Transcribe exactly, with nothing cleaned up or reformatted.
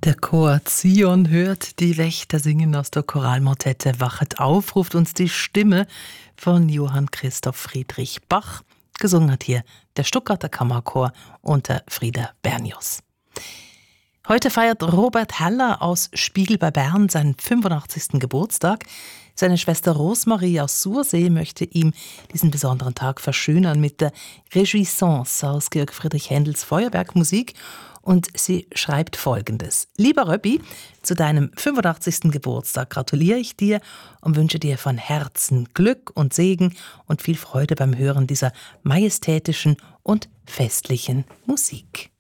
Der Chor Zion hört die Wächter singen aus der Choralmotette Wachet auf, ruft uns die Stimme von Johann Christoph Friedrich Bach. Gesungen hat hier der Stuttgarter Kammerchor unter Frieda Bernius. Heute feiert Robert Heller aus Spiegel bei Bern seinen fünfundachtzigsten Geburtstag. Seine Schwester Rosemarie aus Sursee möchte ihm diesen besonderen Tag verschönern mit der Réjouissance aus Georg Friedrich Händels Feuerwerkmusik. Und sie schreibt Folgendes: Lieber Röppi, zu deinem fünfundachtzigsten Geburtstag gratuliere ich dir und wünsche dir von Herzen Glück und Segen und viel Freude beim Hören dieser majestätischen und festlichen Musik.